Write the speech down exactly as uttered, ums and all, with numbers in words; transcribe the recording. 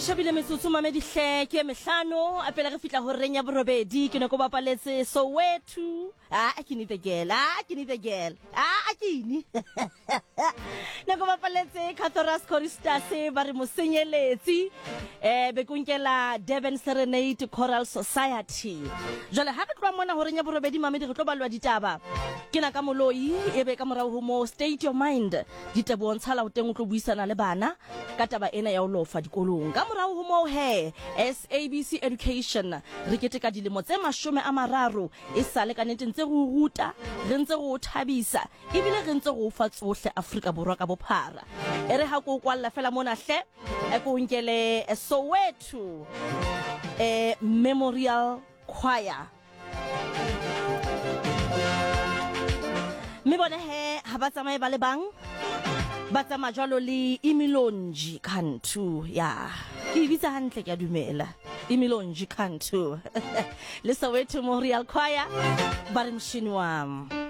shabile metsotso mamedi hle ke mehlano a pela re fitla ho renya borobedi ke ne go bapaletse Soweto ah ke ni the girl ah ke ni the girl ah ke ni ne go bapaletse Cathoras Choristers ba re mosenyeletsi eh be kunkela Durban Serenade Choral Society jale ha re tloa mona ho renya borobedi mamedi re tlo balwa ditaba ke na ka moloi e be ka morao ho mo State Your Mind ditabo ntshala o teng o tlo buisana le bana ka taba ena ya o lofa dikolong ka morao ho mo he S A B C Education re keteka dilemo tse mashome a mararo e sale ka nete ntse go ruta re ntse go thabisa e bile re ntse go fa tsohle Afrika Borwa ka bophara e re ha go kwalla fela mona hle e go nkele Soweto eh Memorial Choir me bone he ha ba tsamaye ba le bang ba tsama jwalo le Imilonji Kantu ya ke bitsa hantle ke a dumela Imilonji Kantu le Soweto Memorial Choir ba re mshini wam